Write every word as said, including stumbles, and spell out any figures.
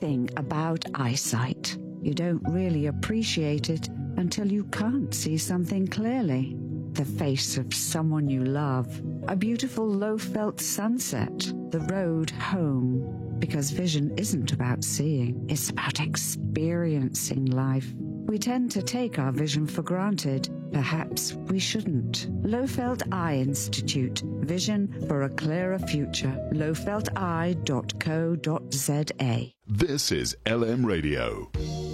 thing about eyesight. You don't really appreciate it until you can't see something clearly. The face of someone you love, a beautiful low-felt sunset, the road home. Because vision isn't about seeing, it's about experiencing life. We tend to take our vision for granted. Perhaps we shouldn't. Lowfelt Eye Institute. Vision for a clearer future. lowfelt eye dot co dot z a. This is L M Radio.